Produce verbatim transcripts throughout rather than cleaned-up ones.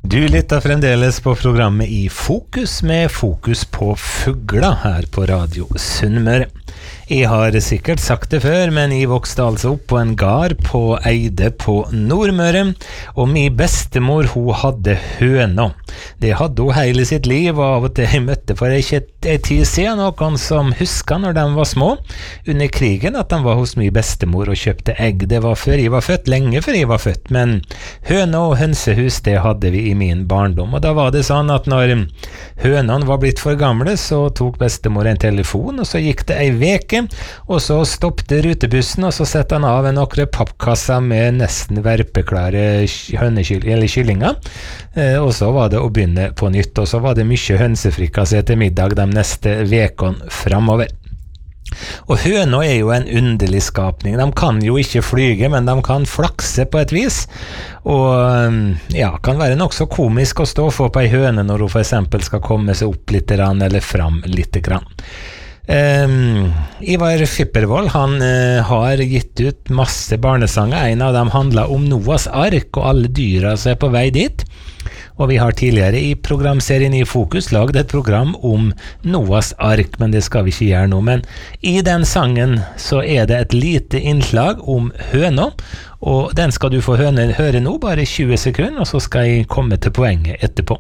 Du lytter fremdeles på programmet I Fokus med fokus på fugler her på Radio Sunnmøre. Jeg har sikkert sagt det før, men jeg vokste altså opp på en gard på Eide på Nordmøre, og min bestemor, hun hadde høna. Det hadde hun hele sitt liv, og av og til jeg møtte for ikke et tid siden noen som husker når de var små, under krigen, at de var hos min bestemor og kjøpte egg. Det var før jeg var født, lenge før jeg var født, men høna og hønsehus, det hadde vi i min barndom. Og da var det sånn at når hønene var blitt for gamle, så tok bestemor en telefon, og så gikk det ei veke, og så stoppte rutebussen, og så sette han av en okre pappkasser med nesten verpeklare hønekyll, eller kyllinger, eh, og så var det å begynne på nytt, og så var det mye hønsefrikassé til middag de neste vekene framover. Og høna er jo en underlig skapning. De kan jo ikke flyge, men de kan flakse på et vis, og ja, kan være nok så komisk å stå for på ei høne når hun for eksempel skal komme seg opp litt eller fram litt grann. Um, Ivar Fippervold, han uh, har gitt ut masse barnesanger. En av dem handler om Noas ark og alle dyra som er på vei dit, og vi har tidligere i programserien I Fokus lagd et program om Noas ark, men det skal vi ikke gjøre nå. Men i den sangen så er det et lite innslag om høna, og den skal du få høre, høre nå, bare tjue sekunder, og så skal jeg komme til poenget etterpå.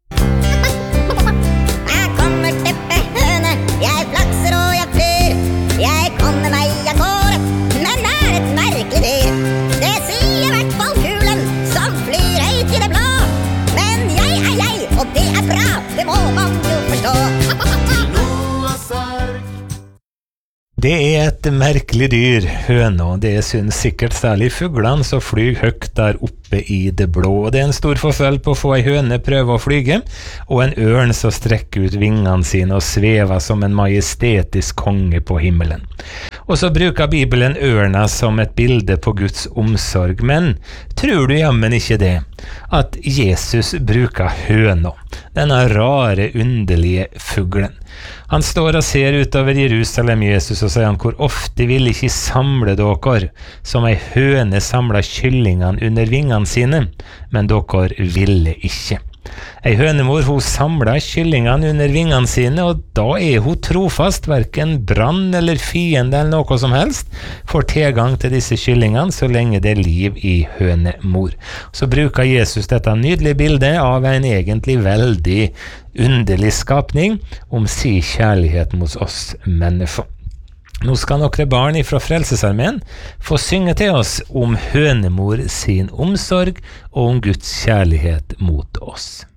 Det er et merkelig dyr, høna. Det synes sikkert særlig fuglene som flyr høyt der oppe i det blå. Det er en stor forskjell på å få ei høne prøve å flyge, og en ørn som strekker ut vingene sine og svever som en majestetisk konge på himmelen. Og så bruker Bibelen ørna som et bilde på Guds omsorg, men tror du jammen ikke det, at Jesus bruker høna, denne rare, underlige fuglen. Han står og ser utover Jerusalem, Jesus, og sier han, hvor ofte vil ikke samle dere, som ei høne samler kyllingene under vingene sine, men dere ville ikke. Ei hønemor, hun samler kyllingene under vingene sine, og da er hun trofast, hverken brann eller fiende eller noe som helst, får tilgang til disse kyllingene så lenge det er liv i hønemor. Så bruker Jesus dette nydelige bildet av en egentlig veldig underlig skapning om si kjærlighet mot oss mennesker. Nå skal nokre barn fra Frelsesarmeen få synge til oss om hønemor sin omsorg og om Guds kjærlighet mot oss.